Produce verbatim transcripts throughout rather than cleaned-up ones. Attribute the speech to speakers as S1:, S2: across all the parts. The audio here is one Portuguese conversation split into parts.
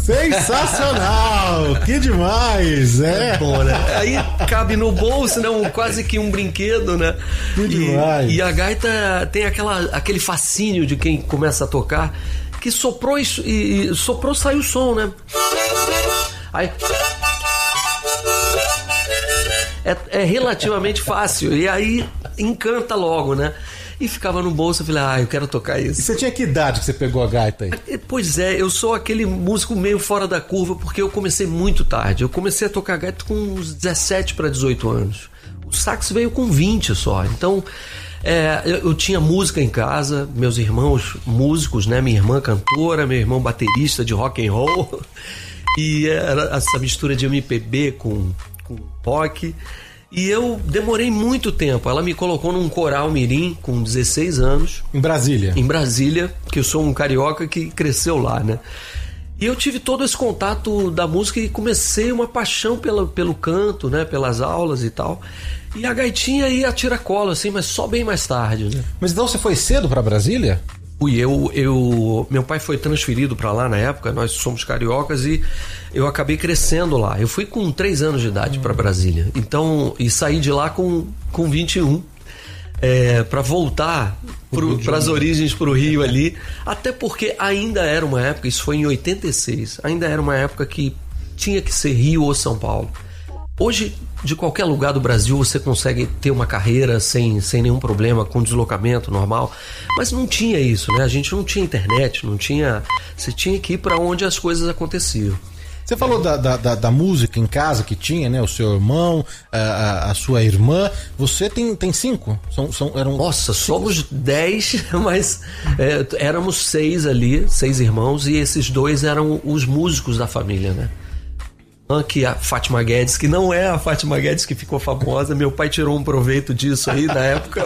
S1: Sensacional! Que demais! É.
S2: É bom, né? Aí cabe no bolso, né? Um, quase que um brinquedo, né?
S1: Que demais!
S2: E, e a gaita tem aquela, aquele fascínio de quem começa a tocar, que soprou e, e soprou, saiu o som, né? Aí... É, é relativamente fácil, e aí encanta logo, né? E ficava no bolso, eu falei, ah, eu quero tocar isso.
S1: E você tinha que idade que você pegou a gaita aí?
S2: Pois é, eu sou aquele músico meio fora da curva, porque eu comecei muito tarde. Eu comecei a tocar gaita com uns dezessete para dezoito anos. O sax veio com vinte só. Então, é, eu, eu tinha música em casa, meus irmãos músicos, né? Minha irmã cantora, meu irmão baterista de rock and roll. E era essa mistura de M P B com, com rock. E eu demorei muito tempo. Ela me colocou num coral mirim com dezesseis anos.
S1: Em Brasília?
S2: Em Brasília, que eu sou um carioca que cresceu lá, né? E eu tive todo esse contato da música e comecei uma paixão pela, pelo canto, né? Pelas aulas e tal. E a gaitinha ia a tiracolo, assim, mas só bem mais tarde, né?
S1: Mas então você foi cedo pra Brasília?
S2: Fui, eu, eu, meu pai foi transferido para lá na época, nós somos cariocas e eu acabei crescendo lá. Eu fui com três anos de idade hum. para Brasília, então, e saí de lá com, com vinte e um, é, para voltar para as origens, para o Rio ali, até porque ainda era uma época, isso foi em oitenta e seis, ainda era uma época que tinha que ser Rio ou São Paulo. Hoje, de qualquer lugar do Brasil, você consegue ter uma carreira sem, sem nenhum problema, com deslocamento normal. Mas não tinha isso, né? A gente não tinha internet, não tinha... Você tinha que ir para onde as coisas aconteciam.
S1: Você falou da, da, da, da música em casa que tinha, né? O seu irmão, a, a sua irmã. Você tem, tem cinco? São, são, eram
S2: Nossa,
S1: cinco.
S2: Somos dez, mas é, éramos seis ali, seis irmãos, e esses dois eram os músicos da família, né? Que a Fátima Guedes, que não é a Fátima Guedes que ficou famosa, meu pai tirou um proveito disso aí na época.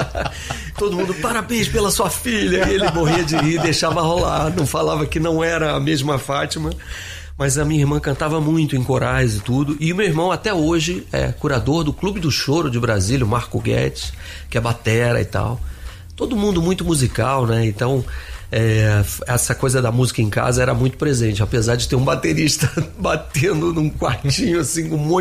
S2: Todo mundo, parabéns pela sua filha. E ele morria de rir, deixava rolar, não falava que não era a mesma Fátima. Mas a minha irmã cantava muito em corais e tudo. E o meu irmão até hoje é curador do Clube do Choro de Brasília, o Marco Guedes, que é batera e tal. Todo mundo muito musical, né? Então... É, essa coisa da música em casa era muito presente, apesar de ter um baterista batendo num quartinho assim, com um monte